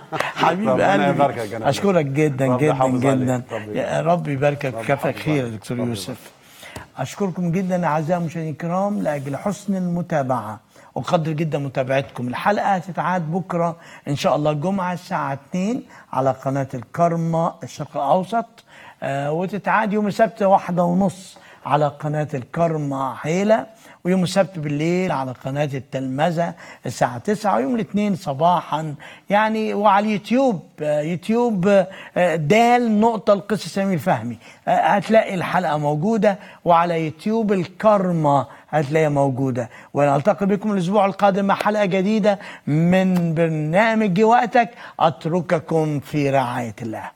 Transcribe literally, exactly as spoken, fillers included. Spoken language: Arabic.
حبيب ربنا قلبي، يباركك يا نبيل. اشكرك جدا ربي جدا يحافظ جدا. عليك. ربي يا رب يباركك ربي ويكافئك يحافظ خير يا عليك. دكتور ربي يوسف. اشكركم جدا اعزائي المشاهدين الكرام لاجل حسن المتابعه، وقدر جدا متابعتكم. الحلقه هتتعاد بكره ان شاء الله الجمعه الساعه اتنين على قناه الكرمة الشرق الاوسط، آه وتتعاد يوم السبت واحدة ونص على قناه الكرمة حيله، ويوم السبت بالليل على قناة التلمذة الساعة تسعة، ويوم الاثنين صباحا يعني، وعلى اليوتيوب يوتيوب دال نقطة القس سمير فهمي هتلاقي الحلقة موجودة، وعلى يوتيوب الكرمة هتلاقيها موجودة. ونلتقي بكم الأسبوع القادم مع حلقة جديدة من برنامج وقتك. أترككم في رعاية الله.